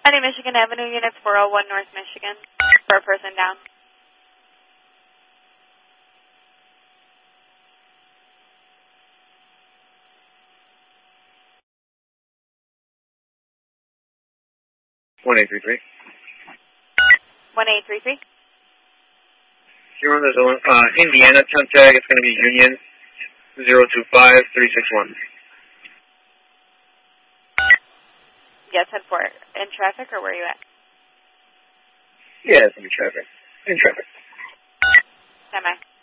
Michigan Avenue, Unit 401, North Michigan, for a person down. One 833. 1833. You're on the zone. Indiana temp tag. It's going to be Union 025361. Yes, 10-4. In traffic, or where are you at? Yeah, it's in traffic. In traffic. Am I?